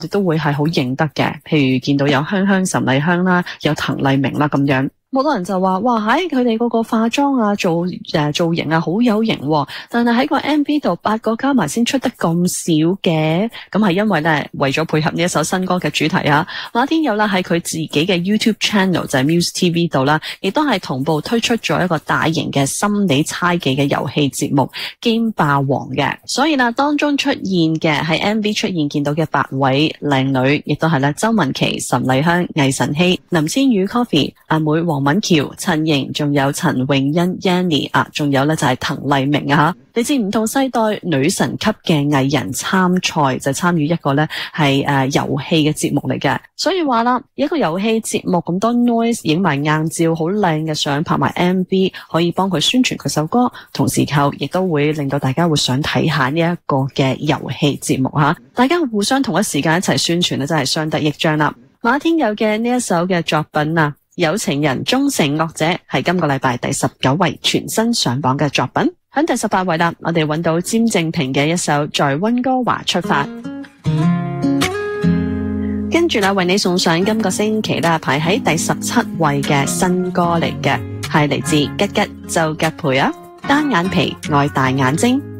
亦都會係好認得嘅。譬如見到有香香、岑麗香啦，有滕麗明啦咁樣。好多人就話，哇，喺佢哋嗰個化妝啊、造型啊，好有型喎。但係喺個 MV 度8個加埋先出得咁少嘅，咁係因為咧為咗配合呢一首新歌嘅主題啊，馬天佑啦喺佢自己嘅 YouTube channel 就係 Muse TV 度啦，亦都係同步推出咗一個大型嘅心理猜忌嘅遊戲節目 Game 霸王嘅。所以啦，當中出現嘅喺 MV 出現見到嘅8位靚女，亦都係咧周文琪、岑麗香、魏晨曦、林千羽、Coffee、阿妹黃敏喬、陳瑩，仲有陳詠欣 Yanny 啊，仲有咧就係滕麗明啊吓。你知唔同世代女神級嘅藝人參賽，就參與一個咧係遊戲嘅節目嚟嘅。所以話啦，一個遊戲節目咁多 noise， 影埋硬照，好靚嘅相，拍埋 MV， 可以幫佢宣傳佢首歌，同時候亦都會令到大家會想睇下呢一個嘅遊戲節目吓。大家互相同一時間一齊宣傳咧，真係相得益彰啦。馬天佑嘅呢一首嘅作品啊，有情人終成惡者，係今個禮拜第19位全新上榜嘅作品。喺第18位啦，我哋揾到詹正平嘅一首在溫哥華出發。跟住啦，為你送上今個星期啦排喺第17位嘅新歌嚟嘅，係嚟自吉吉周吉培啊，單眼皮愛大眼睛。